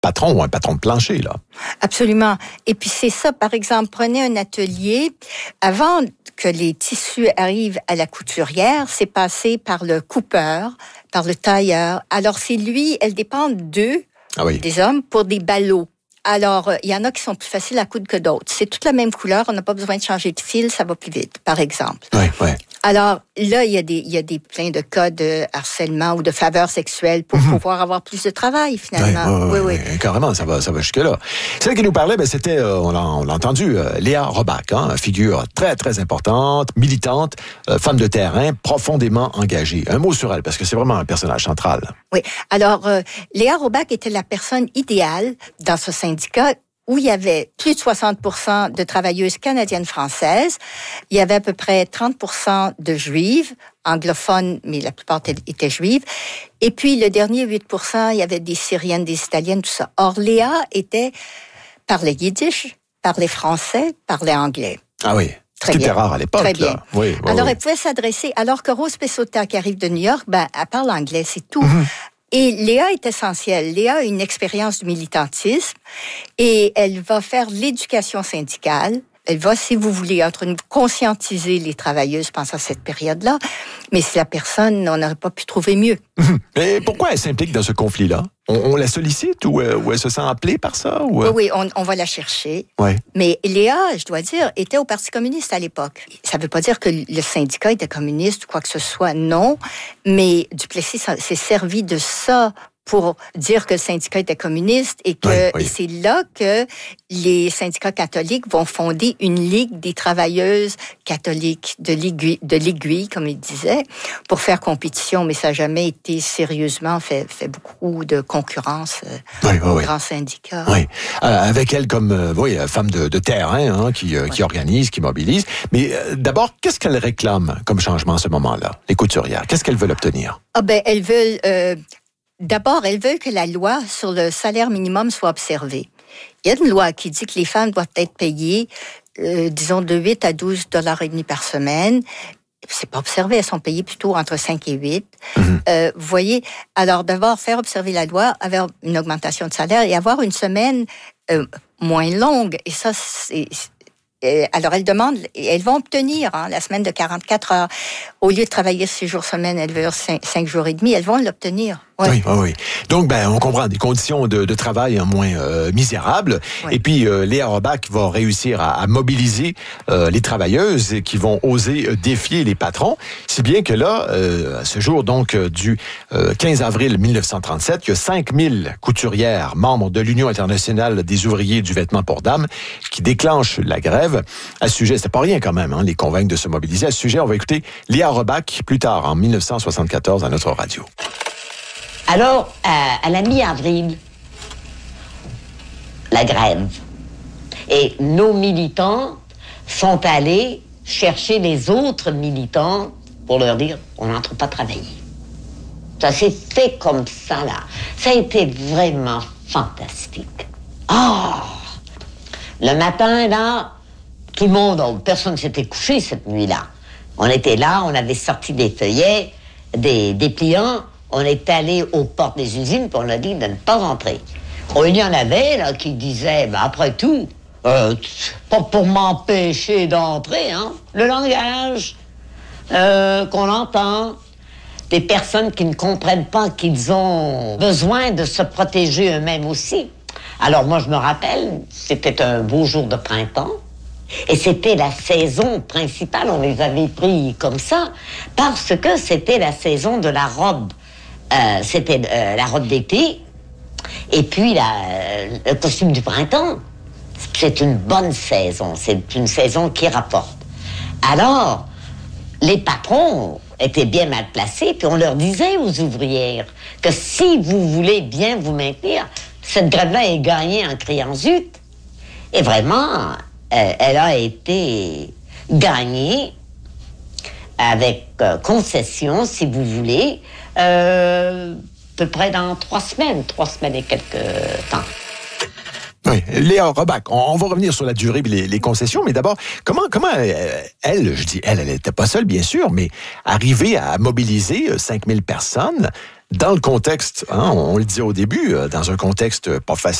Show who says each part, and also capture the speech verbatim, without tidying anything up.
Speaker 1: patron ou un patron de plancher, là.
Speaker 2: Absolument. Et puis c'est ça, par exemple, prenez un atelier, avant que les tissus arrivent à la couturière, c'est passé par le coupeur, par le tailleur. Alors c'est lui, elle dépend d'eux, ah oui. des hommes, pour des ballots. Alors, il y en a qui sont plus faciles à coudre que d'autres. C'est toute la même couleur, on n'a pas besoin de changer de fil, ça va plus vite, par exemple.
Speaker 1: Oui, oui.
Speaker 2: Alors, là, il y a des, il y a des plein de cas de harcèlement ou de faveur sexuelle pour mm-hmm. pouvoir avoir plus de travail, finalement.
Speaker 1: Oui, oui,
Speaker 2: oui,
Speaker 1: oui. oui. Carrément, ça va, ça va jusque-là. Celle qui nous parlait, ben, c'était, euh, on, l'a, on l'a entendu, euh, Léa Robach, hein, figure très, très importante, militante, euh, femme de terrain, profondément engagée. Un mot sur elle, parce que c'est vraiment un personnage central.
Speaker 2: Oui. Alors, euh, Léa Robach était la personne idéale dans ce syndicat où il y avait plus de soixante pour cent de travailleuses canadiennes-françaises. Il y avait à peu près trente pour cent de juives, anglophones, mais la plupart étaient juives. Et puis, le dernier huit pour cent, il y avait des Syriennes, des Italiennes, tout ça. Or, Léa était, parlait yiddish, parlait français, parlait anglais.
Speaker 1: Ah oui.
Speaker 2: Très
Speaker 1: C'était
Speaker 2: bien.
Speaker 1: rare à l'époque.
Speaker 2: Très bien.
Speaker 1: Là. Oui, oui,
Speaker 2: alors,
Speaker 1: oui.
Speaker 2: elle pouvait s'adresser, alors que Rose Pessotta, qui arrive de New York, ben, elle parle anglais, c'est tout. Mm-hmm. Et Léa est essentielle. Léa a une expérience du militantisme et elle va faire l'éducation syndicale. Elle va, si vous voulez, entre nous, conscientiser les travailleuses pendant cette période-là. Mais si la personne, on n'aurait pas pu trouver mieux.
Speaker 1: Mais pourquoi elle s'implique dans ce conflit-là? On, on la sollicite ou, euh, ou elle se sent appelée par ça? Ou, euh...
Speaker 2: Oui, oui, on, on va la chercher.
Speaker 1: Ouais.
Speaker 2: Mais Léa, je dois dire, était au Parti communiste à l'époque. Ça ne veut pas dire que le syndicat était communiste ou quoi que ce soit, non. Mais Duplessis s'est servi de ça pour dire que le syndicat était communiste et que oui, oui. et c'est là que les syndicats catholiques vont fonder une ligue des travailleuses catholiques de l'aiguille, de l'aiguille comme ils disaient, pour faire compétition, mais ça n'a jamais été sérieusement fait, fait beaucoup de concurrence euh, oui, oui, aux oui. grands syndicats.
Speaker 1: Oui, euh, avec elle comme euh, oui, femme de, de terrain hein, qui, euh, oui. qui organise, qui mobilise. Mais euh, d'abord, qu'est-ce qu'elle réclame comme changement à ce moment-là, les couturières? Qu'est-ce qu'elles veulent obtenir?
Speaker 2: Ah ben, elles veulent... Euh, D'abord, elles veulent que la loi sur le salaire minimum soit observée. Il y a une loi qui dit que les femmes doivent être payées, euh, disons, de huit à douze dollars et demi par semaine. C'est pas observé, elles sont payées plutôt entre cinq et huit. Mm-hmm. Euh, vous voyez, alors d'abord, faire observer la loi, avoir une augmentation de salaire et avoir une semaine euh, moins longue. Et ça, c'est... Alors, elles demandent, elles vont obtenir hein, la semaine de quarante-quatre heures. Au lieu de travailler six jours semaine, elles veulent cinq jours et demi, elles vont l'obtenir. Ouais.
Speaker 1: Oui, oui, oui. Donc, ben, on comprend des conditions de, de travail moins euh, misérables. Oui. Et puis, euh, Léa Robach va réussir à, à mobiliser euh, les travailleuses qui vont oser défier les patrons. Si bien que là, euh, à ce jour donc du euh, quinze avril mille neuf cent trente-sept, il y a cinq mille couturières membres de l'Union internationale des ouvriers du vêtement pour dames qui déclenchent la grève. À ce sujet, c'est pas rien quand même, hein, les convaincre de se mobiliser. À ce sujet, on va écouter Léa Robach plus tard, en mille neuf cent soixante-quatorze, à notre radio.
Speaker 3: Alors, à, à la mi-avril, la grève. Et nos militants sont allés chercher les autres militants pour leur dire « on n'entre pas travailler ». Ça s'est fait comme ça, là. Ça a été vraiment fantastique. Ah! Oh! Le matin, là, tout le monde, personne ne s'était couché cette nuit-là. On était là, on avait sorti des feuillets, des dépliants, on est allé aux portes des usines, puis on a dit de ne pas rentrer. Oh, il y en avait, là, qui disaient, ben, après tout, euh, pas pour m'empêcher d'entrer, hein. Le langage euh, qu'on entend, des personnes qui ne comprennent pas qu'ils ont besoin de se protéger eux-mêmes aussi. Alors, moi, je me rappelle, c'était un beau jour de printemps, et c'était la saison principale, on les avait pris comme ça, parce que c'était la saison de la robe. Euh, c'était euh, la robe d'été, et puis la, euh, le costume du printemps. C'est une bonne saison, c'est une saison qui rapporte. Alors, les patrons étaient bien mal placés, puis on leur disait aux ouvrières que si vous voulez bien vous maintenir, cette grève-là est gagnée en criant zut. Et vraiment, elle, elle a été gagnée avec euh, concession, si vous voulez, euh, à peu près dans trois semaines, trois semaines et quelques temps.
Speaker 1: Oui, Léa Robach, on, on va revenir sur la durée et les, les concessions, mais d'abord, comment, comment elle, elle, je dis elle, elle n'était pas seule, bien sûr, mais arriver à mobiliser cinq mille personnes dans le contexte, hein, on le disait au début, dans un contexte pas facile,